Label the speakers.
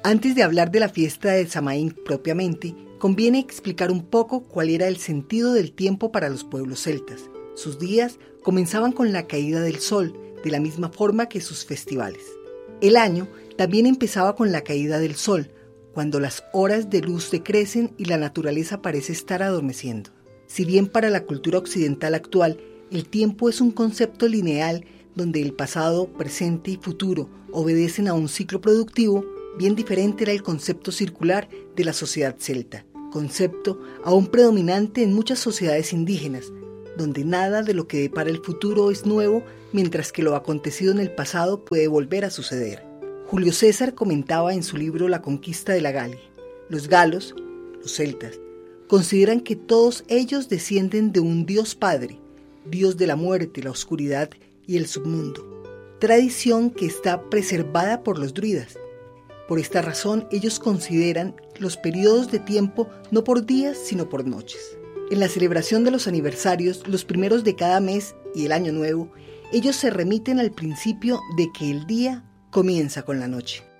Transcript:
Speaker 1: Antes de hablar de la fiesta de Samaín propiamente, conviene explicar un poco cuál era el sentido del tiempo para los pueblos celtas. Sus días comenzaban con la caída del sol, de la misma forma que sus festivales. El año también empezaba con la caída del sol, cuando las horas de luz decrecen y la naturaleza parece estar adormeciendo. Si bien para la cultura occidental actual, el tiempo es un concepto lineal donde el pasado, presente y futuro obedecen a un ciclo productivo, bien diferente era el concepto circular de la sociedad celta, concepto aún predominante en muchas sociedades indígenas, donde nada de lo que depara el futuro es nuevo, mientras que lo acontecido en el pasado puede volver a suceder. Julio César comentaba en su libro La conquista de la Galia: los galos, los celtas, consideran que todos ellos descienden de un Dios Padre, Dios de la muerte, la oscuridad y el submundo, tradición que está preservada por los druidas. Por esta razón, ellos consideran los periodos de tiempo no por días, sino por noches. En la celebración de los aniversarios, los primeros de cada mes y el año nuevo, ellos se remiten al principio de que el día comienza con la noche.